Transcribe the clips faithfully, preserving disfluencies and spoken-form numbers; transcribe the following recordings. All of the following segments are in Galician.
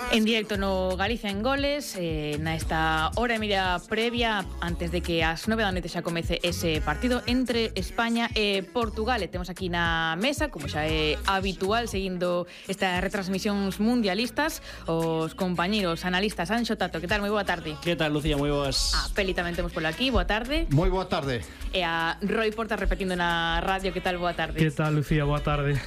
En directo no Galicia en Goles, eh, na esta hora e media previa, antes de que ás nove da noite xa comece ese partido entre España e Portugal. E temos aquí na mesa, como xa é habitual, seguindo estas retransmisións mundialistas, os compañeiros analistas. Anxo Tato, que tal? Moi boa tarde. Que tal, Lucía? Moi boas. A Peli tamén temos por aquí, boa tarde. Moi boa tarde. E a Roy Porta repetindo na radio, que tal? Boa tarde. Que tal, Lucía? Boa tarde.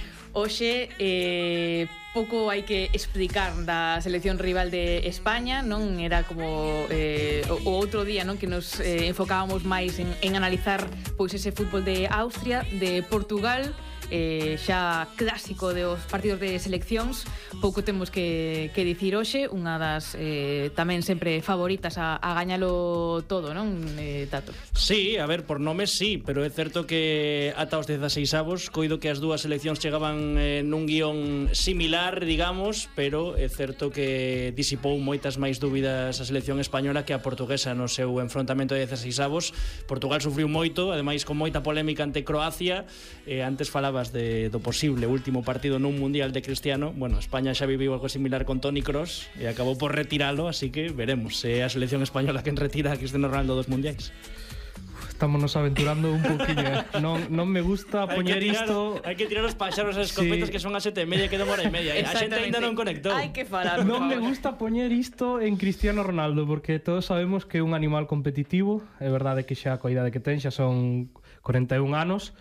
Hoxe, eh, pouco hai que explicar da selección rival de España, non era como eh, o outro día, non, que nos eh, enfocábamos máis en, en analizar pois ese fútbol de Austria, de Portugal, eh, xa clásico dos partidos de seleccións. Pouco temos que, que dicir hoxe, unha das eh, tamén sempre favoritas a, a gañalo todo, non, eh, Tato? Sí, a ver, por nomes sí, pero é certo que ata os dezaseis avos coido que as dúas seleccións chegaban eh, nun guión similar, digamos, pero é certo que disipou moitas máis dúbidas a selección española que a portuguesa no seu enfrontamento de dezaseis avos. Portugal sufriu moito, ademais con moita polémica ante Croacia. eh, antes falabas de, do posible último partido nun mundial de Cristiano. Bueno, España xa viviu algo similar con Toni Kroos e acabou por retiralo, así que veremos se é a selección española quen retira a Cristiano Ronaldo dos mundiais. Estámonos aventurando un pouquiño. Non, non me gusta poñer isto. Hai que tirar os paxaros as escopetas, sí, que son as sete e media, quedan hora e media. A xente ainda non conectou. Hai que falar. Non me gusta poñer isto en Cristiano Ronaldo, porque todos sabemos que é un animal competitivo. É verdade que xa a coidade que ten xa son corenta e un anos,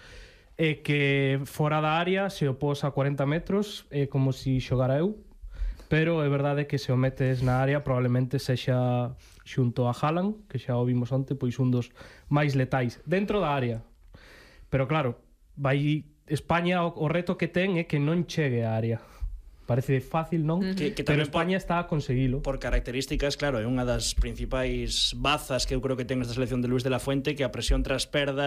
e que fora da área se o pos a cuarenta metros é como si xogara eu, pero é verdade que se o metes na área probablemente sexa xunto a Haaland, que xa o vimos onte, pois un dos máis letais dentro da área. Pero claro, vai España, o, o reto que ten é que non chegue á área. Parece fácil, non? Uh-huh. Que, que pero España por, está a conseguilo. Por características, claro, é unha das principais bazas que eu creo que ten esta selección de Luis de la Fuente, que a presión tras perda